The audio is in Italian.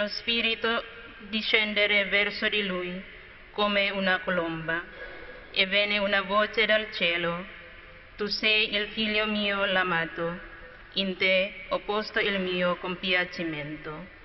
lo Spirito discendere verso di lui come una colomba, e venne una voce dal cielo: tu sei il figlio mio l'amato, in te ho posto il mio compiacimento.